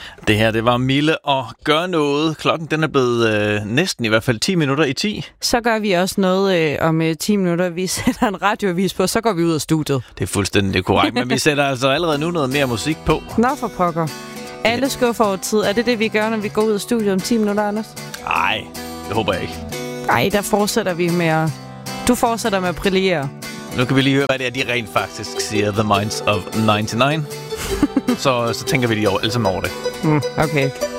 Det her, det var Mille og Gør Noget. Klokken den er blevet næsten i hvert fald 10 minutter i 10. Så gør vi også noget om 10 minutter. Vi sætter en radioavis på, så går vi ud af studiet. Det er fuldstændig korrekt, men vi sætter altså allerede nu noget mere musik på. Nå for pokker. Alle skuffer over tid. Er det, vi gør, når vi går ud af studiet om 10 minutter, Anders? Nej, det håber jeg ikke. Nej, der fortsætter vi med at... Du fortsætter med at brillere. Nu kan vi lige høre, hvad det er, de rent faktisk siger. The Minds of 99. så tænker vi lige alle sammen over det. Okay.